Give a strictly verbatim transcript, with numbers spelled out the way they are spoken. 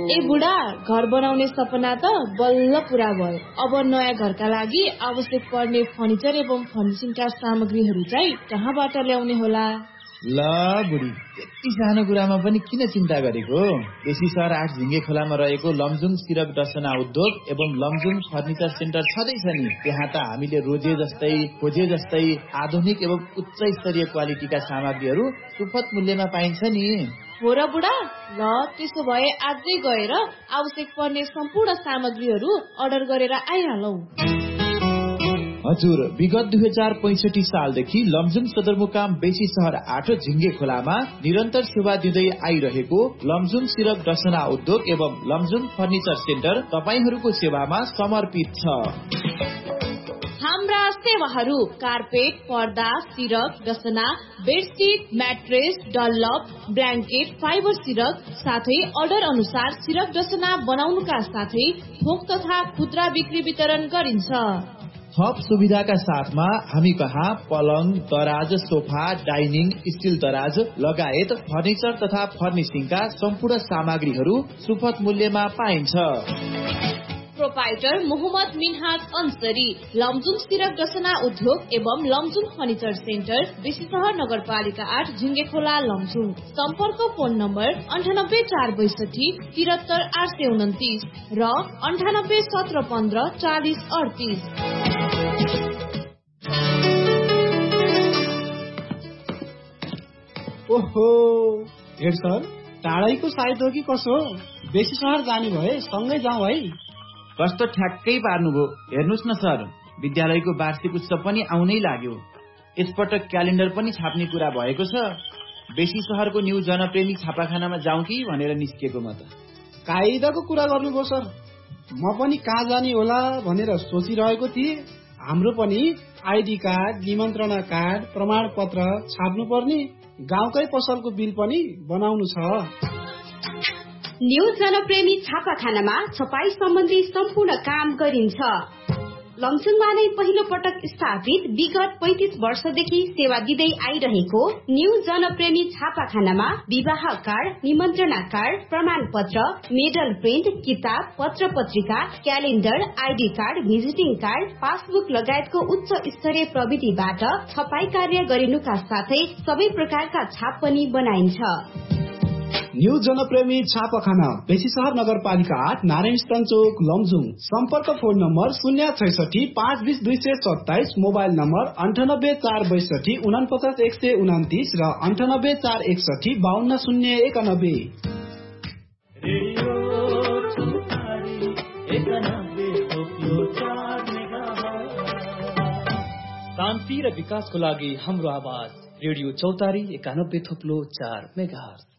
ए बुढा, घर बनाउने सपना त बल्ल पूरा भयो। अब नयाँ घरका लागि आवश्यक पर्ने फर्निचर एवं फर्निशिङका सामग्रीहरू चाहिँ कहाँबाट ल्याउने होला? ल बुढी, यति सानो कुरामा पनि किन चिन्ता गरेको? बेसी सहर आठ झिङ्गे खोलामा रहेको लमजुङ सिरक डसना उद्योग एवं लमजुङ फर्निचर सेन्टर छँदैछ नि। त्यहाँ त हामीले रोजे जस्तै खोजे जस्तै आधुनिक एवं उच्च स्तरीय क्वालिटीका सामग्रीहरू सुपथ मूल्यमा पाइन्छ नि। हो र बुढा, ल त्यसो भए आजै गएर आवश्यक पर्ने सम्पूर्ण सामग्रीहरू अर्डर गरेर आइहालौ। हजुर, विगत दुई हजार पैंसठी सालदेखि लमजुङ सदरमुकाम बेसी सहर आठ झिङ्गे खोलामा निरन्तर सेवा दिँदै आइरहेको लमजुङ सिरक डसना उद्योग एवं लमजुङ फर्निचर सेन्टर तपाईहरूको सेवामा समर्पित छ। हाम्रा सेवाहरू कार्पेट, पर्दा, सिरक डसना, bedsheet, mattress, Dunlop, blanket, fibre सिरक साथै अर्डर अनुसार सिरक डसना बनाउनुका साथै थोक तथा खुद्रा बिक्री वितरण गरिन्छ। थप सुविधाका साथमा हामी कहाँ पलङ, दराज, सोफा, डाइनिङ, स्टिल दराज लगायत फर्निचर तथा फर्निशिङका सम्पूर्ण सामग्रीहरू सुपथ मूल्यमा पाइन्छ। प्रोपाइटर मोहम्मद मिनहाज अंसरी, लमजुङ सिरक डसना उद्योग एवं लमजुङ फर्निचर सेन्टर, बेसी सहर नगरपालिका आठ झिङ्गे खोला लमजुङ। सम्पर्क फोन नम्बर अन्ठानब्बे चार बैसठी तिहत्तर आठ सय उन्तिस र अन्ठानब्बे सत्र पन्ध्र चालिस अडतिस। ओहो हेड सर, टाढैको साइत हो कि कसो? बेसी सहर जाने भए सँगै जाउँ है। कस्तो ठ्याक्कै पार्नुभयो। हेर्नुहोस् न सर, विद्यालयको वार्षिक उत्सव पनि आउनै लाग्यो। यसपटक क्यालेन्डर पनि छाप्ने कुरा भएको छ। बेसी सहरको न्यू जनप्रेमी छापाखानामा जाउँ कि भनेर निस्केको म त। कायदाको कुरा गर्नुभयो सर, म पनि कहाँ जाने होला भनेर सोचिरहेको थिएँ। हाम्रो पनि आइडी कार्ड, निमन्त्रणा कार्ड, प्रमाण पत्र छाप्नु पर्ने, गाउँकै पसलको बिल पनि बनाउनु छ। न्यू जनप्रेमी छापाखानामा छपाई सम्बन्धी सम्पूर्ण काम गरिन्छ। लमजुङमा नै पहिलो पटक स्थापित विगत पैंतिस वर्षदेखि सेवा दिँदै आइरहेको न्यू जनप्रेमी छापाखानामा विवाह कार्ड, निमन्त्रणा कार्ड, प्रमाण पत्र, मेडल प्रिन्ट, किताब, पत्र पत्रिका, calendar, ID card, visiting card, passbook लगायतको उच्च स्तरीय प्रविधिबाट छपाई कार्य गरिनुका साथै सबै प्रकारका छाप पनि बनाइन्छ। न्यू जनप्रेमी छापाखाना, बेसी सहर नगरपालिका आठ, नारायणस्थान चोक, लमजुङ। सम्पर्क फोन नम्बर शून्य छैसठी पाँच बिस दुई सय सत्ताइस, मोबाइल नम्बर अन्ठानब्बे चार बैसठी उनापचास एक सय उन्तिस र अन्ठानब्बे चार एकसठी बाहन्न शून्य एकानब्बे। शान्ति र विकासको लागि हाम्रो आवाज रेडियो चौतारी एकानब्बे थोप्लो चार मेगाहर्ज।